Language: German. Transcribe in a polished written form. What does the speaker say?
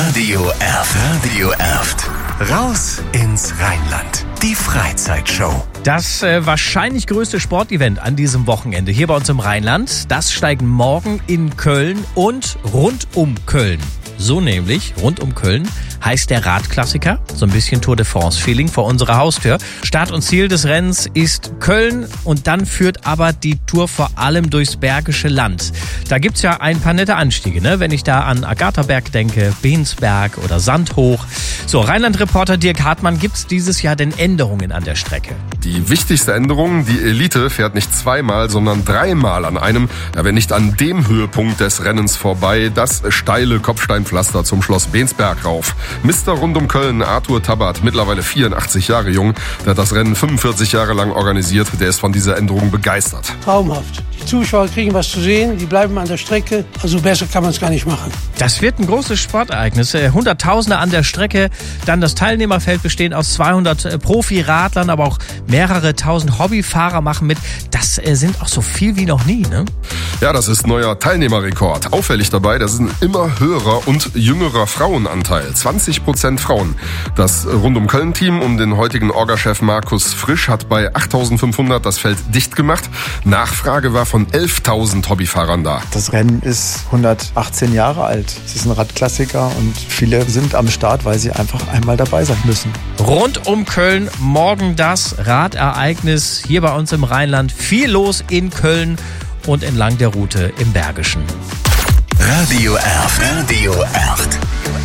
Radio Erft. Radio Erft. Raus ins Rheinland. Die Freizeitshow. Das wahrscheinlich größte Sportevent an diesem Wochenende hier bei uns im Rheinland, das steigt morgen in Köln und rund um Köln. So nämlich, rund um Köln, heißt der Radklassiker, so ein bisschen Tour de France-Feeling vor unserer Haustür. Start und Ziel des Rennens ist Köln und dann führt aber die Tour vor allem durchs Bergische Land. Da gibt's ja ein paar nette Anstiege, ne? Wenn ich da an Agathaberg denke, Bensberg oder Sandhoch. So, Rheinland-Reporter Dirk Hartmann, gibt's dieses Jahr denn Änderungen an der Strecke? Die wichtigste Änderung, die Elite fährt nicht zweimal, sondern dreimal an einem, wenn nicht an dem Höhepunkt des Rennens vorbei, das steile Kopfsteinpflaster zum Schloss Bensberg rauf. Mr. rund um Köln, Arthur Tabat, mittlerweile 84 Jahre jung, der hat das Rennen 45 Jahre lang organisiert, der ist von dieser Änderung begeistert. Traumhaft. Die Zuschauer kriegen was zu sehen, die bleiben an der Strecke, also besser kann man es gar nicht machen. Das wird ein großes Sportereignis. Hunderttausende an der Strecke, dann das Teilnehmerfeld bestehend aus 200 Profiradlern, aber auch mehrere tausend Hobbyfahrer machen mit. Das sind auch so viel wie noch nie, ne? Ja, das ist neuer Teilnehmerrekord. Auffällig dabei, das ist ein immer höherer und jüngerer Frauenanteil. 20% Frauen. Das Rund-um-Köln-Team um den heutigen Orga-Chef Markus Frisch hat bei 8.500 das Feld dicht gemacht. Nachfrage war von 11.000 Hobbyfahrern da. Das Rennen ist 118 Jahre alt. Es ist ein Radklassiker und viele sind am Start, weil sie einfach einmal dabei sein müssen. Rund um Köln, morgen das Radereignis hier bei uns im Rheinland. Viel los in Köln und entlang der Route im Bergischen. Radio Erft. Radio Erft.